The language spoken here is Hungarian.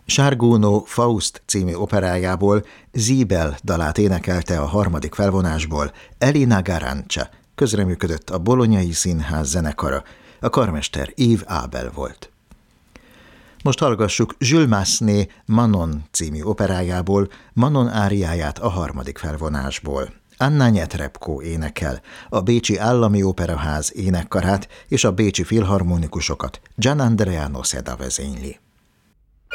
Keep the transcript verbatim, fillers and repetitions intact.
Sárgónó Faust című operájából Zibel dalát énekelte a harmadik felvonásból Elina Garancia, közreműködött a Bolognai Színház zenekara, a karmester Yves Abel volt. Most hallgassuk Jules Massenet Manon című operájából Manon áriáját a harmadik felvonásból. Anna Netrebko énekel, a Bécsi Állami Operaház énekkarát és a bécsi filharmonikusokat Gian Andrea Noseda vezényli.